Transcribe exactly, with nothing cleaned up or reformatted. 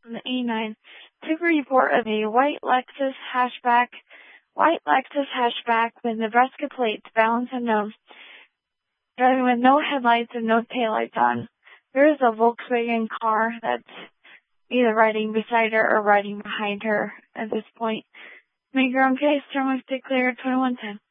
from the E nine took a report of a white Lexus hatchback, white Lexus hatchback with Nebraska plates, balance unknown, driving with no headlights and no taillights on. There is a Volkswagen car that's either riding beside her or riding behind her at this point. Make your own case. Term was declared twenty-one ten.